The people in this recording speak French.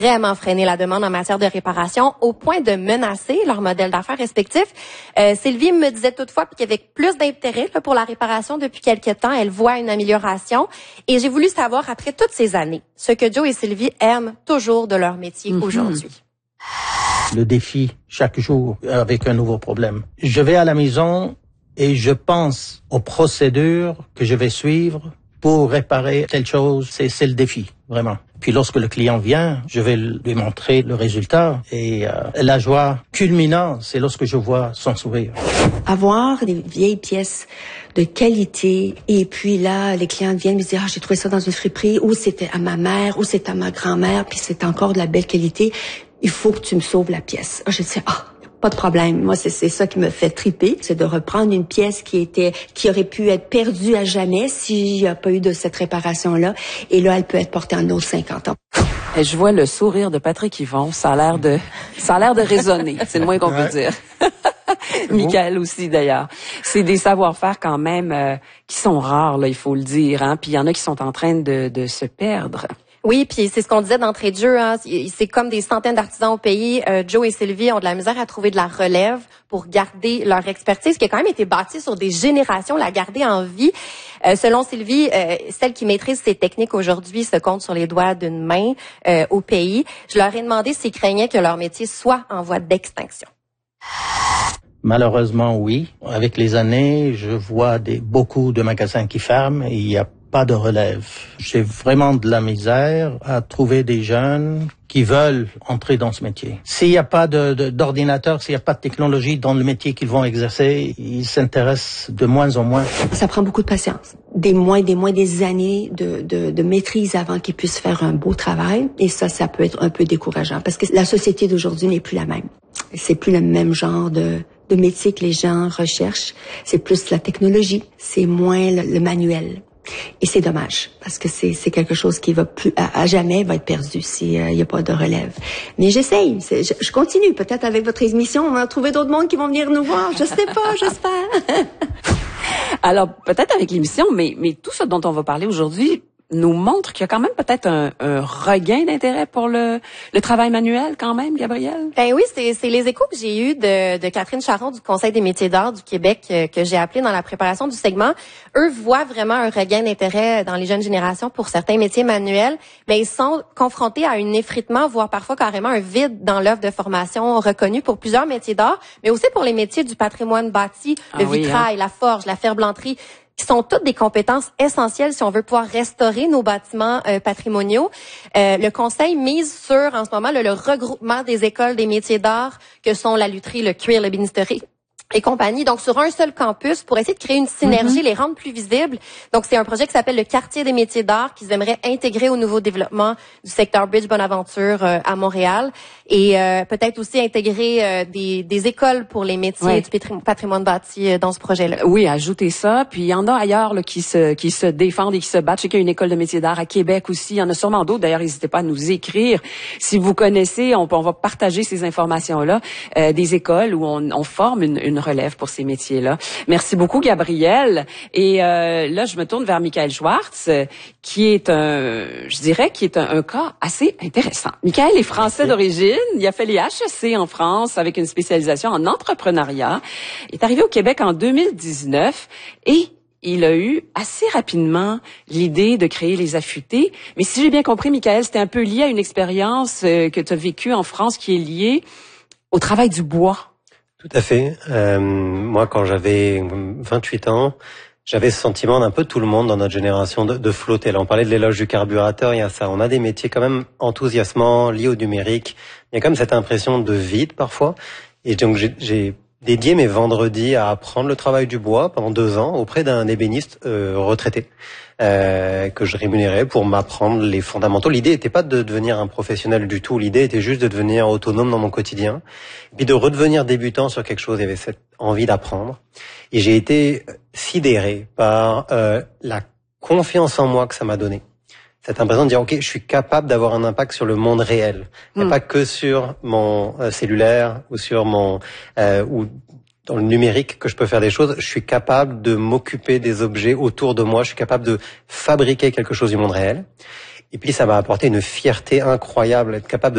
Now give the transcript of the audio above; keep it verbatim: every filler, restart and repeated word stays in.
vraiment freiner la demande en matière de réparation au point de menacer leur modèle d'affaires respectif. Euh, Sylvie me disait toutefois qu'avec plus d'intérêt là, pour la réparation depuis quelques temps, elle voit une amélioration. Et j'ai voulu savoir, après toutes ces années, ce que Joe et Sylvie aiment toujours de leur métier mm-hmm. aujourd'hui. Le défi, chaque jour, avec un nouveau problème. Je vais à la maison et je pense aux procédures que je vais suivre pour réparer telle chose. C'est, c'est le défi, vraiment. Puis lorsque le client vient, je vais lui montrer le résultat. Et euh, la joie culminante, c'est lorsque je vois son sourire. Avoir des vieilles pièces de qualité, et puis là, les clients viennent me dire, ah, j'ai trouvé ça dans une friperie, ou c'était à ma mère, ou c'était à ma grand-mère, puis c'est encore de la belle qualité. Il faut que tu me sauves la pièce. Ah, je dis, ah, pas de problème. Moi, c'est, c'est ça qui me fait triper. C'est de reprendre une pièce qui était, qui aurait pu être perdue à jamais s'il n'y a pas eu de cette réparation-là. Et là, elle peut être portée en autre cinquante ans. Et je vois le sourire de Patrick Yvon. Ça a l'air de, ça a l'air de résonner. C'est le moins qu'on peut dire. Michael aussi, d'ailleurs. C'est des savoir-faire quand même, euh, qui sont rares, là, il faut le dire, hein. Puis il y en a qui sont en train de, de se perdre. Oui, puis c'est ce qu'on disait d'entrée de jeu. Hein. C'est comme des centaines d'artisans au pays. Euh, Joe et Sylvie ont de la misère à trouver de la relève pour garder leur expertise, qui a quand même été bâtie sur des générations, la garder en vie. Euh, selon Sylvie, euh, celle qui maîtrise ces techniques aujourd'hui se compte sur les doigts d'une main euh, au pays. Je leur ai demandé s'ils craignaient que leur métier soit en voie d'extinction. Malheureusement, oui. Avec les années, je vois des, beaucoup de magasins qui ferment et il y a pas de relève. J'ai vraiment de la misère à trouver des jeunes qui veulent entrer dans ce métier. S'il n'y a pas de, de, d'ordinateur, s'il n'y a pas de technologie dans le métier qu'ils vont exercer, ils s'intéressent de moins en moins. Ça prend beaucoup de patience. Des mois, des mois, des années de, de, de maîtrise avant qu'ils puissent faire un beau travail. Et ça, ça peut être un peu décourageant parce que la société d'aujourd'hui n'est plus la même. C'est plus le même genre de, de métier que les gens recherchent. C'est plus la technologie. C'est moins le, le manuel. Et c'est dommage, parce que c'est, c'est quelque chose qui va plus, à, à jamais va être perdu s'il euh, n'y a pas de relève. Mais j'essaye, c'est, je, je continue. Peut-être avec votre émission, on va trouver d'autres mondes qui vont venir nous voir. Je sais pas, j'espère. Alors, peut-être avec l'émission, mais, mais tout ce dont on va parler aujourd'hui nous montre qu'il y a quand même peut-être un, un regain d'intérêt pour le, le travail manuel quand même, Gabrielle? Ben oui, c'est, c'est les échos que j'ai eus de, de Catherine Charon du Conseil des métiers d'art du Québec que, que j'ai appelé dans la préparation du segment. Eux voient vraiment un regain d'intérêt dans les jeunes générations pour certains métiers manuels, mais ils sont confrontés à un effritement, voire parfois carrément un vide dans l'offre de formation reconnue pour plusieurs métiers d'art, mais aussi pour les métiers du patrimoine bâti, le ah vitrail, oui, hein? La forge, la ferblanterie, qui sont toutes des compétences essentielles si on veut pouvoir restaurer nos bâtiments euh, patrimoniaux. Euh, le Conseil mise sur, en ce moment, le, le regroupement des écoles des métiers d'art que sont la lutherie, le cuir, l'ébénisterie et compagnie, donc sur un seul campus pour essayer de créer une synergie, mm-hmm. les rendre plus visibles. Donc c'est un projet qui s'appelle le Quartier des métiers d'art qu'ils aimeraient intégrer au nouveau développement du secteur Bridge-Bonaventure euh, à Montréal et euh, peut-être aussi intégrer euh, des, des écoles pour les métiers ouais. du patrimoine bâti euh, dans ce projet-là. Oui, ajouter ça. Puis il y en a ailleurs là, qui se qui se défendent et qui se battent. Je sais qu'il y a une école de métiers d'art à Québec aussi. Il y en a sûrement d'autres. D'ailleurs, n'hésitez pas à nous écrire. Si vous connaissez, on, on va partager ces informations-là. Euh, des écoles où on, on forme une, une relève pour ces métiers-là. Merci beaucoup, Gabrielle. Et euh, là, je me tourne vers Michael Schwartz, qui est un, je dirais, qui est un, un cas assez intéressant. Michael est français d'origine. Il a fait les H E C en France avec une spécialisation en entrepreneuriat. Il est arrivé au Québec en deux mille dix-neuf et il a eu assez rapidement l'idée de créer les Affûtés. Mais si j'ai bien compris, Michael, c'était un peu lié à une expérience que tu as vécue en France qui est liée au travail du bois. Tout à fait. Euh, moi, quand j'avais vingt-huit ans, j'avais ce sentiment d'un peu tout le monde dans notre génération de, de flotter. Là, on parlait de l'éloge du carburateur, il y a ça. On a des métiers quand même enthousiasmants, liés au numérique. Il y a quand même cette impression de vide parfois. Et donc, j'ai, j'ai dédié mes vendredis à apprendre le travail du bois pendant deux ans auprès d'un ébéniste euh, retraité. Euh, que je rémunérais pour m'apprendre les fondamentaux. L'idée n'était pas de devenir un professionnel du tout. L'idée était juste de devenir autonome dans mon quotidien, puis de redevenir débutant sur quelque chose. Il y avait cette envie d'apprendre. Et j'ai été sidéré par euh, la confiance en moi que ça m'a donné. Cette impression de dire, OK, je suis capable d'avoir un impact sur le monde réel. Mmh. Et pas que sur mon euh, cellulaire ou sur mon... Euh, ou dans le numérique que je peux faire des choses, je suis capable de m'occuper des objets autour de moi, je suis capable de fabriquer quelque chose du monde réel. Et puis ça m'a apporté une fierté incroyable, être capable de